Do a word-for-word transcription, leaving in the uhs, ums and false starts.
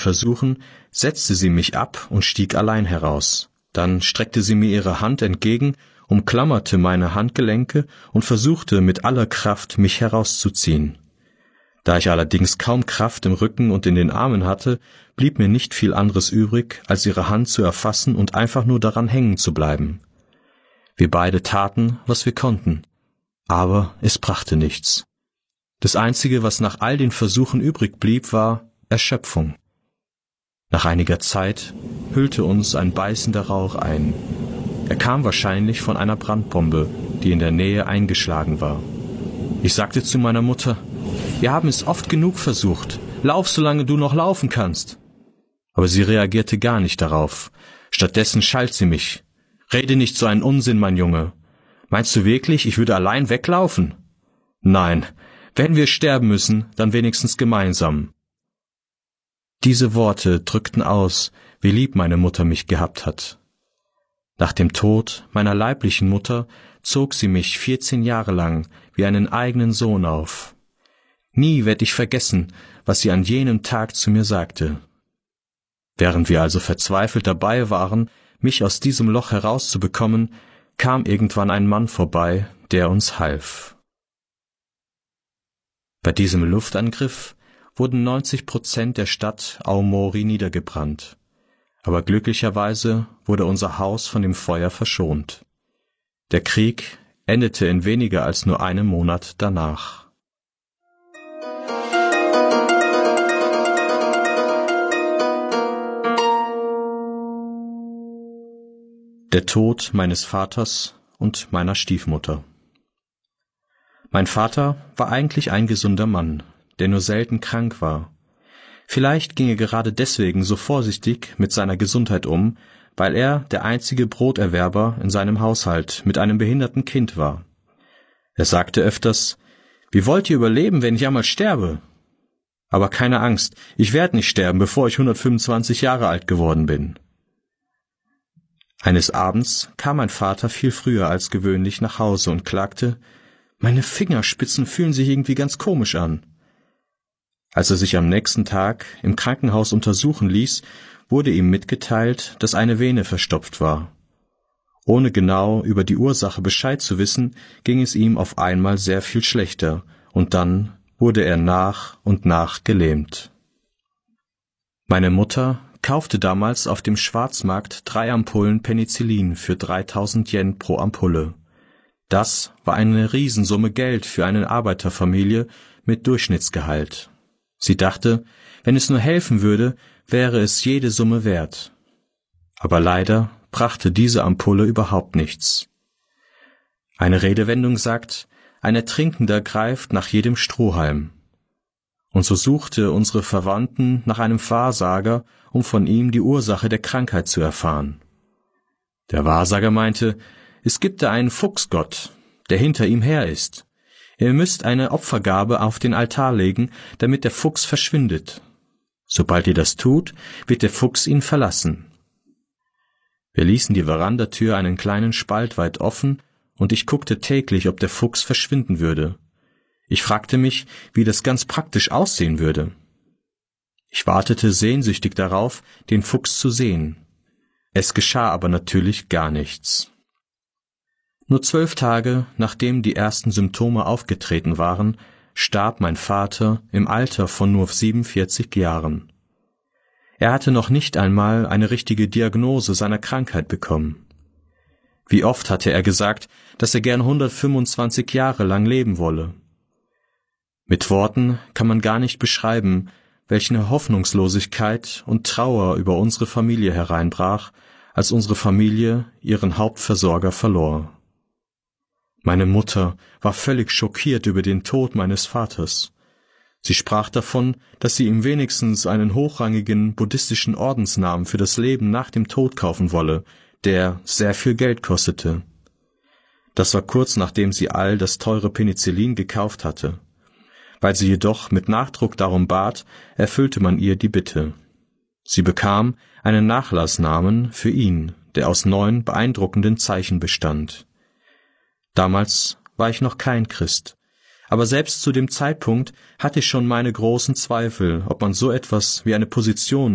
Versuchen setzte sie mich ab und stieg allein heraus. Dann streckte sie mir ihre Hand entgegen, umklammerte meine Handgelenke und versuchte mit aller Kraft, mich herauszuziehen. Da ich allerdings kaum Kraft im Rücken und in den Armen hatte, blieb mir nicht viel anderes übrig, als ihre Hand zu erfassen und einfach nur daran hängen zu bleiben. Wir beide taten, was wir konnten, aber es brachte nichts. Das Einzige, was nach all den Versuchen übrig blieb, war Erschöpfung. Nach einiger Zeit hüllte uns ein beißender Rauch ein. Er kam wahrscheinlich von einer Brandbombe, die in der Nähe eingeschlagen war. Ich sagte zu meiner Mutter: Wir haben es oft genug versucht. Lauf, solange du noch laufen kannst. Aber sie reagierte gar nicht darauf. Stattdessen schalt sie mich: Rede nicht so einen Unsinn, mein Junge. Meinst du wirklich, ich würde allein weglaufen? Nein, wenn wir sterben müssen, dann wenigstens gemeinsam. Diese Worte drückten aus, wie lieb meine Mutter mich gehabt hat. Nach dem Tod meiner leiblichen Mutter zog sie mich vierzehn Jahre lang wie einen eigenen Sohn auf. Nie werd ich vergessen, was sie an jenem Tag zu mir sagte. Während wir also verzweifelt dabei waren, mich aus diesem Loch herauszubekommen, kam irgendwann ein Mann vorbei, der uns half. Bei diesem Luftangriff wurden neunzig Prozent der Stadt Aomori niedergebrannt, aber glücklicherweise wurde unser Haus von dem Feuer verschont. Der Krieg endete in weniger als nur einem Monat danach. Der Tod meines Vaters und meiner Stiefmutter. Mein Vater war eigentlich ein gesunder Mann, der nur selten krank war. Vielleicht ging er gerade deswegen so vorsichtig mit seiner Gesundheit um, weil er der einzige Broterwerber in seinem Haushalt mit einem behinderten Kind war. Er sagte öfters: Wie wollt ihr überleben, wenn ich einmal sterbe? Aber keine Angst, ich werde nicht sterben, bevor ich hundertfünfundzwanzig Jahre alt geworden bin. Eines Abends kam mein Vater viel früher als gewöhnlich nach Hause und klagte: Meine Fingerspitzen fühlen sich irgendwie ganz komisch an. Als er sich am nächsten Tag im Krankenhaus untersuchen ließ, wurde ihm mitgeteilt, dass eine Vene verstopft war. Ohne genau über die Ursache Bescheid zu wissen, ging es ihm auf einmal sehr viel schlechter, und dann wurde er nach und nach gelähmt. Meine Mutter kaufte damals auf dem Schwarzmarkt drei Ampullen Penicillin für dreitausend Yen pro Ampulle. Das war eine Riesensumme Geld für eine Arbeiterfamilie mit Durchschnittsgehalt. Sie dachte, wenn es nur helfen würde, wäre es jede Summe wert. Aber leider brachte diese Ampulle überhaupt nichts. Eine Redewendung sagt: Ein Ertrinkender greift nach jedem Strohhalm. Und so suchte unsere Verwandten nach einem Wahrsager, um von ihm die Ursache der Krankheit zu erfahren. Der Wahrsager meinte: Es gibt da einen Fuchsgott, der hinter ihm her ist. Ihr müsst eine Opfergabe auf den Altar legen, damit der Fuchs verschwindet. Sobald ihr das tut, wird der Fuchs ihn verlassen. Wir ließen die Verandatür einen kleinen Spalt weit offen, und ich guckte täglich, ob der Fuchs verschwinden würde. Ich fragte mich, wie das ganz praktisch aussehen würde. Ich wartete sehnsüchtig darauf, den Fuchs zu sehen. Es geschah aber natürlich gar nichts. Nur zwölf Tage, nachdem die ersten Symptome aufgetreten waren, starb mein Vater im Alter von nur siebenundvierzig Jahren. Er hatte noch nicht einmal eine richtige Diagnose seiner Krankheit bekommen. Wie oft hatte er gesagt, dass er gern hundertfünfundzwanzig Jahre lang leben wolle. Mit Worten kann man gar nicht beschreiben, welche Hoffnungslosigkeit und Trauer über unsere Familie hereinbrach, als unsere Familie ihren Hauptversorger verlor. Meine Mutter war völlig schockiert über den Tod meines Vaters. Sie sprach davon, dass sie ihm wenigstens einen hochrangigen buddhistischen Ordensnamen für das Leben nach dem Tod kaufen wolle, der sehr viel Geld kostete. Das war kurz nachdem sie all das teure Penicillin gekauft hatte. Weil sie jedoch mit Nachdruck darum bat, erfüllte man ihr die Bitte. Sie bekam einen Nachlassnamen für ihn, der aus neun beeindruckenden Zeichen bestand. Damals war ich noch kein Christ, aber selbst zu dem Zeitpunkt hatte ich schon meine großen Zweifel, ob man so etwas wie eine Position